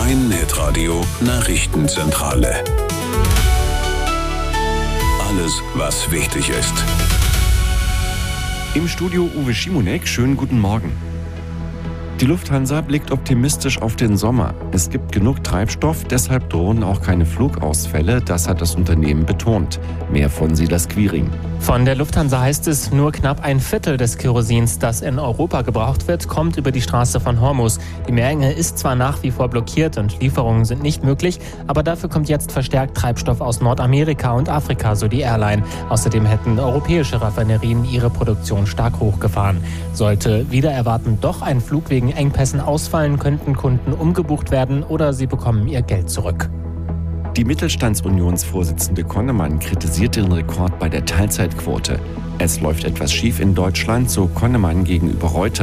rhein-netradio Nachrichtenzentrale. Alles, was wichtig ist. Im Studio Uwe Schimonek, schönen guten Morgen. Die Lufthansa blickt optimistisch auf den Sommer. Es gibt genug Treibstoff, deshalb drohen auch keine Flugausfälle, das hat das Unternehmen betont. Mehr von Silas Quiring. Von der Lufthansa heißt es, nur knapp ein Viertel des Kerosins, das in Europa gebraucht wird, kommt über die Straße von Hormuz. Die Meerenge ist zwar nach wie vor blockiert und Lieferungen sind nicht möglich, aber dafür kommt jetzt verstärkt Treibstoff aus Nordamerika und Afrika, so die Airline. Außerdem hätten europäische Raffinerien ihre Produktion stark hochgefahren. Sollte wider Erwarten doch ein Flug wegen Engpässen ausfallen, könnten Kunden umgebucht werden oder sie bekommen ihr Geld zurück. Die Mittelstandsunionsvorsitzende Konnemann kritisiert den Rekord bei der Teilzeitquote. Es läuft etwas schief in Deutschland, so Konnemann gegenüber Reuters.